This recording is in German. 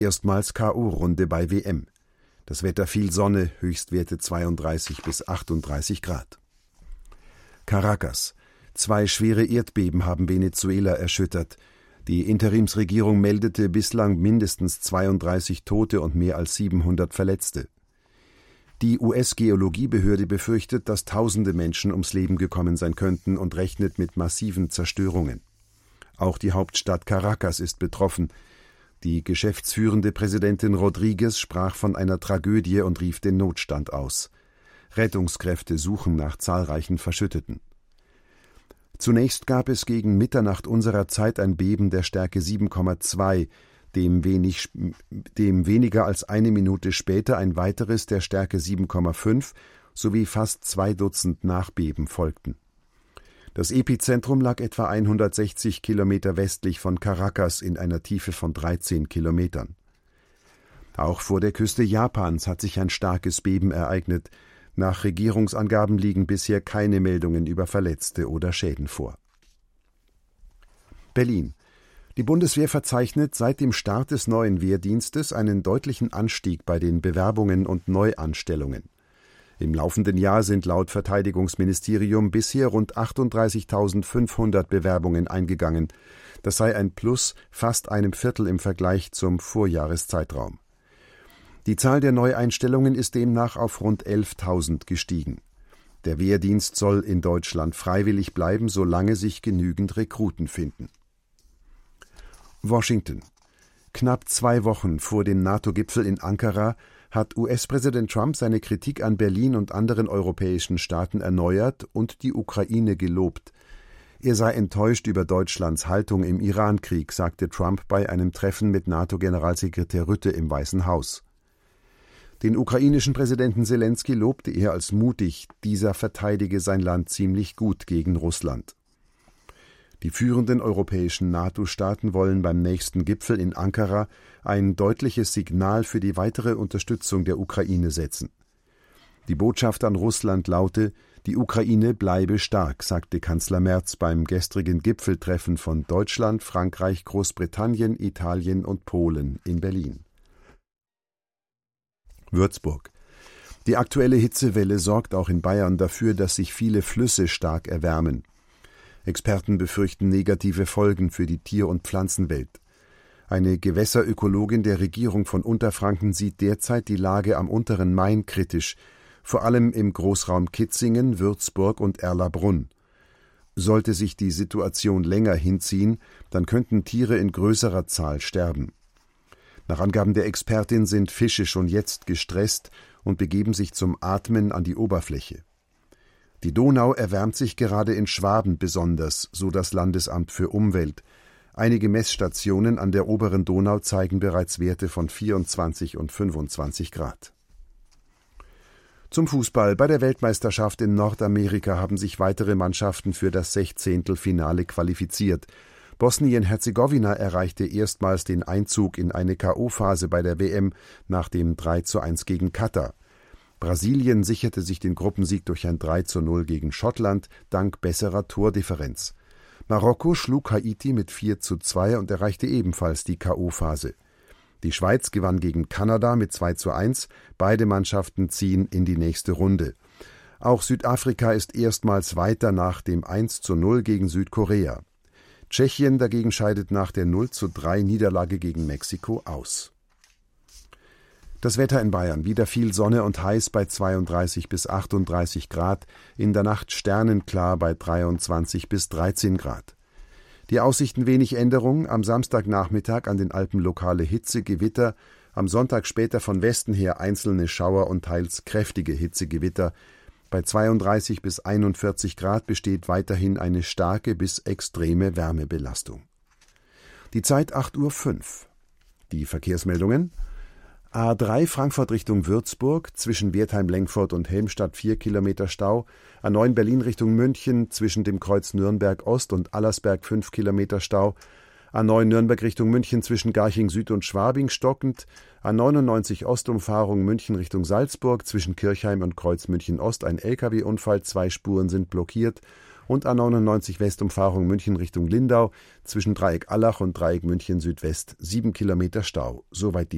Erstmals K.O.-Runde bei WM. Das Wetter viel Sonne, Höchstwerte 32 bis 38 Grad. Caracas. 2 schwere Erdbeben haben Venezuela erschüttert. Die Interimsregierung meldete bislang mindestens 32 Tote und mehr als 700 Verletzte. Die US-Geologiebehörde befürchtet, dass tausende Menschen ums Leben gekommen sein könnten und rechnet mit massiven Zerstörungen. Auch die Hauptstadt Caracas ist betroffen. Die geschäftsführende Präsidentin Rodriguez sprach von einer Tragödie und rief den Notstand aus. Rettungskräfte suchen nach zahlreichen Verschütteten. Zunächst gab es gegen Mitternacht unserer Zeit ein Beben der Stärke 7,2, dem weniger als eine Minute später ein weiteres der Stärke 7,5 sowie fast 2 Dutzend Nachbeben folgten. Das Epizentrum lag etwa 160 Kilometer westlich von Caracas in einer Tiefe von 13 Kilometern. Auch vor der Küste Japans hat sich ein starkes Beben ereignet. Nach Regierungsangaben liegen bisher keine Meldungen über Verletzte oder Schäden vor. Berlin. Die Bundeswehr verzeichnet seit dem Start des neuen Wehrdienstes einen deutlichen Anstieg bei den Bewerbungen und Neuanstellungen. Im laufenden Jahr sind laut Verteidigungsministerium bisher rund 38.500 Bewerbungen eingegangen. Das sei ein Plus fast einem Viertel im Vergleich zum Vorjahreszeitraum. Die Zahl der Neueinstellungen ist demnach auf rund 11.000 gestiegen. Der Wehrdienst soll in Deutschland freiwillig bleiben, solange sich genügend Rekruten finden. Washington. Knapp 2 Wochen vor dem NATO-Gipfel in Ankara hat US-Präsident Trump seine Kritik an Berlin und anderen europäischen Staaten erneuert und die Ukraine gelobt. Er sei enttäuscht über Deutschlands Haltung im Iran-Krieg, sagte Trump bei einem Treffen mit NATO-Generalsekretär Rutte im Weißen Haus. Den ukrainischen Präsidenten Selenskyj lobte er als mutig, dieser verteidige sein Land ziemlich gut gegen Russland. Die führenden europäischen NATO-Staaten wollen beim nächsten Gipfel in Ankara ein deutliches Signal für die weitere Unterstützung der Ukraine setzen. Die Botschaft an Russland laute: Die Ukraine bleibe stark, sagte Kanzler Merz beim gestrigen Gipfeltreffen von Deutschland, Frankreich, Großbritannien, Italien und Polen in Berlin. Würzburg. Die aktuelle Hitzewelle sorgt auch in Bayern dafür, dass sich viele Flüsse stark erwärmen. Experten befürchten negative Folgen für die Tier- und Pflanzenwelt. Eine Gewässerökologin der Regierung von Unterfranken sieht derzeit die Lage am unteren Main kritisch, vor allem im Großraum Kitzingen, Würzburg und Erlabrunn. Sollte sich die Situation länger hinziehen, dann könnten Tiere in größerer Zahl sterben. Nach Angaben der Expertin sind Fische schon jetzt gestresst und begeben sich zum Atmen an die Oberfläche. Die Donau erwärmt sich gerade in Schwaben besonders, so das Landesamt für Umwelt. Einige Messstationen an der oberen Donau zeigen bereits Werte von 24 und 25 Grad. Zum Fußball. Bei der Weltmeisterschaft in Nordamerika haben sich weitere Mannschaften für das Sechzehntelfinale qualifiziert. Bosnien-Herzegowina erreichte erstmals den Einzug in eine K.O.-Phase bei der WM nach dem 3:1 gegen Katar. Brasilien sicherte sich den Gruppensieg durch ein 3:0 gegen Schottland dank besserer Tordifferenz. Marokko schlug Haiti mit 4:2 und erreichte ebenfalls die K.O.-Phase. Die Schweiz gewann gegen Kanada mit 2:1. Beide Mannschaften ziehen in die nächste Runde. Auch Südafrika ist erstmals weiter nach dem 1:0 gegen Südkorea. Tschechien dagegen scheidet nach der 0:3 Niederlage gegen Mexiko aus. Das Wetter in Bayern: wieder viel Sonne und heiß bei 32 bis 38 Grad, in der Nacht sternenklar bei 23 bis 13 Grad. Die Aussichten wenig Änderung, am Samstagnachmittag an den Alpen lokale Hitzegewitter, am Sonntag später von Westen her einzelne Schauer und teils kräftige Hitzegewitter. Bei 32 bis 41 Grad besteht weiterhin eine starke bis extreme Wärmebelastung. Die Zeit 8:05 Uhr. Die Verkehrsmeldungen: A3 Frankfurt Richtung Würzburg, zwischen Wertheim-Lengfurt und Helmstadt 4 Kilometer Stau. A9 Berlin Richtung München, zwischen dem Kreuz Nürnberg Ost und Allersberg 5 Kilometer Stau. A9 Nürnberg Richtung München, zwischen Garching Süd und Schwabing stockend. A99 Ostumfahrung München Richtung Salzburg, zwischen Kirchheim und Kreuz München Ost ein Lkw-Unfall, 2 Spuren sind blockiert. Und A99 Westumfahrung München Richtung Lindau, zwischen Dreieck Allach und Dreieck München Südwest 7 Kilometer Stau. Soweit die